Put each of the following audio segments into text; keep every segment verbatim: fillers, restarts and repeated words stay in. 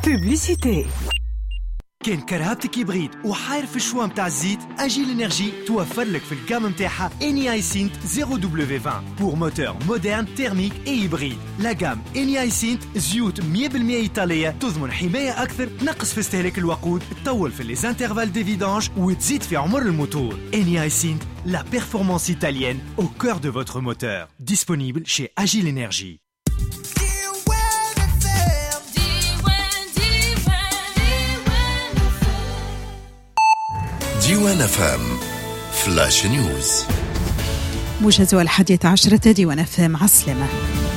بوبليسيتي. كان كرهبتك بريد وحاير في الشوا متاع الزيت، أجيل إنرجي توفر لك في الجام متاعها إني اي سينت زيرو دبليو عشرين بور موتور مودرن تيرميك اي هيبريد. لا جام إني اي سينت زيوت مية بالمية إيطالية، تضمن حماية أكثر، تنقص في استهلاك الوقود، تطول في ليزانترفال دي فيدانج وتزيد في عمر الموتور. إني اي سينت la performance italienne au cœur de votre moteur. Disponible chez Agile Energy. ديوان أفام فلاش نيوز. موجز الحادية عشرة ديوان أفام عسلمة.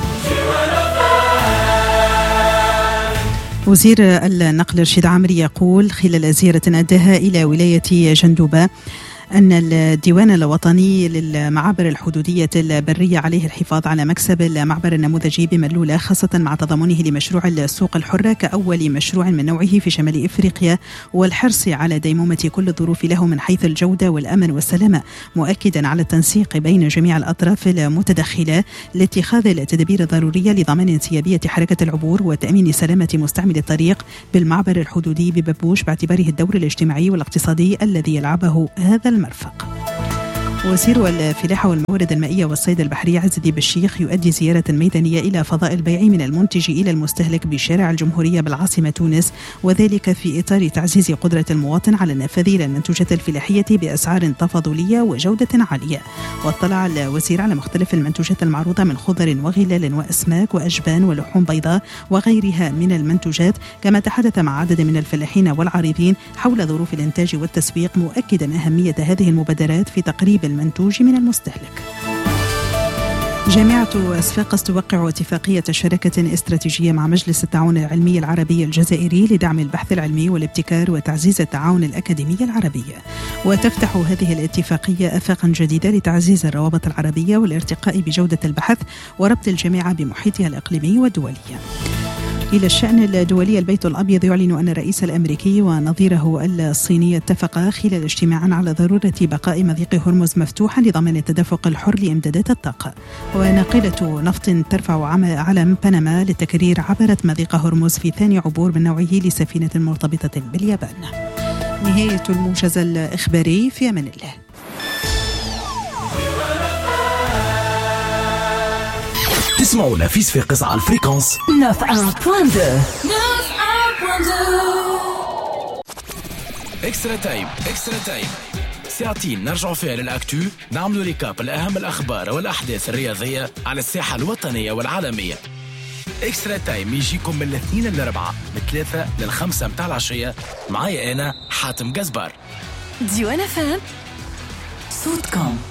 وزير النقل رشيد عامري يقول خلال زيارة أداها إلى ولاية جندوبة أن الديوان الوطني للمعابر الحدودية البرية عليه الحفاظ على مكسب المعبر النموذجي بملولة، خاصة مع تضامنه لمشروع السوق الحرة كأول مشروع من نوعه في شمال إفريقيا، والحرص على ديمومة كل الظروف له من حيث الجودة والأمن والسلامة، مؤكدا على التنسيق بين جميع الأطراف المتدخلة لاتخاذ التدابير الضرورية لضمان انسيابية حركة العبور وتأمين سلامة مستعمل الطريق بالمعبر الحدودي بببوش باعتباره الدور الاجتماعي والاقتصادي الذي يلعبه هذا المرفق. وزير الفلاحة والموارد المائية والصيد البحري عز الدين بالشيخ يؤدي زيارة ميدانية إلى فضاء البيع من المنتج إلى المستهلك بشارع الجمهورية بالعاصمة تونس، وذلك في إطار تعزيز قدرة المواطن على النفاذ إلى المنتوجات الفلاحية بأسعار تفاضلية وجودة عالية. واطلع الوزير على مختلف المنتوجات المعروضة من خضر وغلال وأسماك وأجبان ولحوم بيضاء وغيرها من المنتوجات، كما تحدث مع عدد من الفلاحين والعارضين حول ظروف الإنتاج والتسويق، مؤكدا أهمية هذه المبادرات في تقريب المنتوج من المستهلك. جامعة أسفاقس توقع اتفاقية شراكة استراتيجية مع مجلس التعاون العلمي العربي الجزائري لدعم البحث العلمي والابتكار وتعزيز التعاون الأكاديمي العربي. وتفتح هذه الاتفاقية آفاقا جديدة لتعزيز الروابط العربية والارتقاء بجودة البحث وربط الجامعة بمحيطها الإقليمي والدولي. إلى الشأن الدولي، البيت الأبيض يعلن أن الرئيس الأمريكي ونظيره الصيني اتفقا خلال اجتماع على ضرورة بقاء مضيق هرمز مفتوحا لضمان التدفق الحر لإمدادات الطاقة. وناقلة نفط ترفع علم بنما للتكرير عبرت مضيق هرمز في ثاني عبور من نوعه لسفينة مرتبطة باليابان. نهاية الموجز الإخباري، في أمان الله. تسمعونا في صفاقس على الفريكونس اكسترا تايم. اكسترا تايم ساعتين نرجع فيها للأكتو، نعملوا ريكاب الأهم الأخبار والأحداث الرياضية على الساحة الوطنية والعالمية. اكسترا تايم يجيكم من الاثنين للأربعة من ثلاثة للخمسة متاع العشية، معايا أنا حاتم جزبار. ديوان أفام صوتكم.